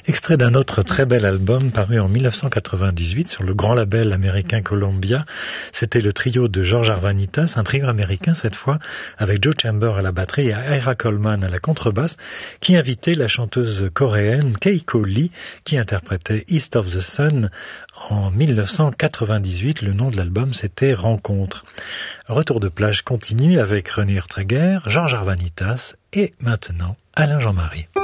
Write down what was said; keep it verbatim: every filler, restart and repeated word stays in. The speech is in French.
Extrait d'un autre très bel album paru en mille neuf cent quatre-vingt-dix-huit sur le grand label américain Columbia. C'était le trio de George Arvanitas, un trio américain cette fois, avec Joe Chamber à la batterie et Ira Coleman à la contrebasse, qui invitait la chanteuse coréenne Keiko Lee, qui interprétait East of the Sun en mille neuf cent quatre-vingt-dix-huit. Le nom de l'album, c'était Rencontre. Retour de plage continue avec René Urtreger, George Arvanitas et maintenant Alain Jean-Marie.